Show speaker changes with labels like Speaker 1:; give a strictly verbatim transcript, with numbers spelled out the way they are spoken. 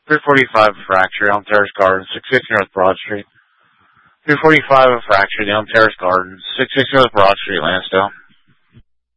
Speaker 1: three forty-five Fracture, Elm Terrace Gardens, six sixty North Broad Street. three forty-five Fracture, Elm Terrace Gardens, six sixty North Broad Street, Lansdale.